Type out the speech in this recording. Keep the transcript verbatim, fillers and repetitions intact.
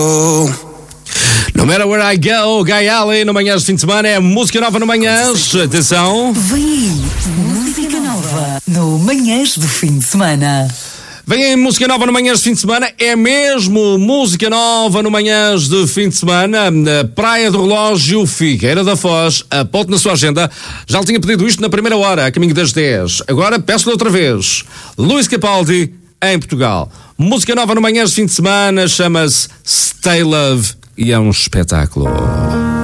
No matter where I go, Guy Alley, no Manhãs de Fim de Semana, é música nova no Manhãs. Atenção. Vem aí, música nova no Manhãs do Fim de Semana. Vem aí música nova no Manhãs de Fim de Semana. É mesmo música nova no Manhãs de Fim de Semana. Na Praia do Relógio, Figueira da Foz. Aponte na sua agenda. Já lhe tinha pedido isto na primeira hora, a caminho das dez. Agora peço-lhe outra vez. Luís Capaldi, em Portugal. Música nova no Manhãs de Fim de Semana. Chama-se Stay Love e é um espetáculo.